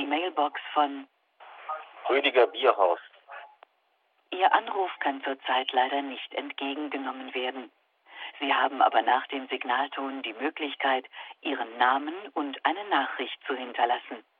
Mailbox von Rüdiger Bierhaus. Ihr Anruf kann zurzeit leider nicht entgegengenommen werden. Sie haben aber nach dem Signalton die Möglichkeit, Ihren Namen und eine Nachricht zu hinterlassen.